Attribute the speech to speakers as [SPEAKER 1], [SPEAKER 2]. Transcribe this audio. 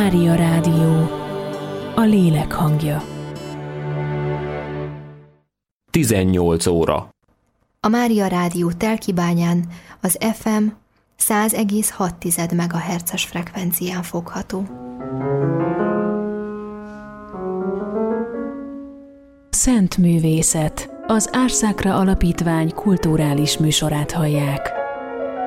[SPEAKER 1] Mária Rádió, a lélek hangja.
[SPEAKER 2] 18 óra.
[SPEAKER 3] A Mária Rádió Telkibányán az FM 100,6 MHz-es frekvencián fogható.
[SPEAKER 1] Szent művészet, az Ars Sacra Alapítvány kulturális műsorát hallják.